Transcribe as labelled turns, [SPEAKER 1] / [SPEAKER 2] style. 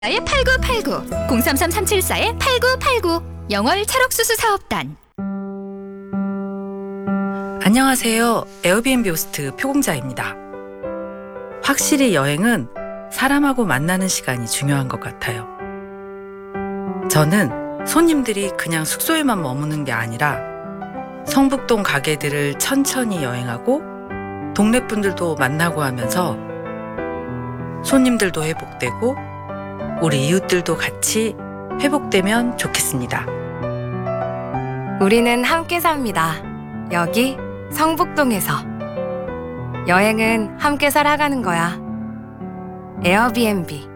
[SPEAKER 1] 8989 033-374-8989 영월 찰옥수수 사업단.
[SPEAKER 2] 안녕하세요. 에어비앤비 호스트 표공자입니다. 확실히 여행은 사람하고 만나는 시간이 중요한 것 같아요. 저는 손님들이 그냥 숙소에만 머무는 게 아니라 성북동 가게들을 천천히 여행하고 동네 분들도 만나고 하면서 손님들도 회복되고 우리 이웃들도 같이 회복되면 좋겠습니다.
[SPEAKER 3] 우리는 함께 삽니다. 여기 성북동에서. 여행은 함께 살아가는 거야. 에어비앤비.